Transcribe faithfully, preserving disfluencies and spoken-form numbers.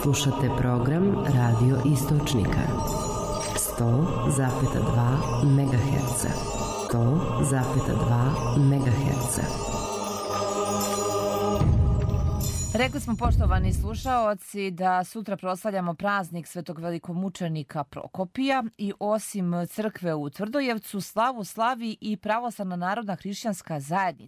Slušate program Radio Istočnika. sto zarez dva megaherca. sto zarez dva megaherca. Rekli smo, poštovani slušaoci, da sutra proslavljamo praznik svetog velikomučenika Prokopija i osim crkve u Tvrdojevcu, slavu slavi i Pravoslavna narodna hrišćanska zajednica